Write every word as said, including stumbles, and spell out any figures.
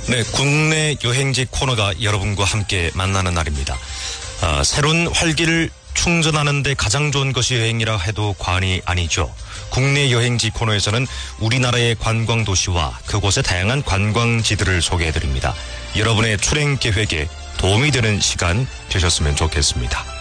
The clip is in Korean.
네, 국내 여행지 코너가 여러분과 함께 만나는 날입니다. 아, 새로운 활기를 충전하는 데 가장 좋은 것이 여행이라 해도 과언이 아니죠. 국내 여행지 코너에서는 우리나라의 관광 도시와 그곳의 다양한 관광지들을 소개해드립니다. 여러분의 출행 계획에 도움이 되는 시간 되셨으면 좋겠습니다.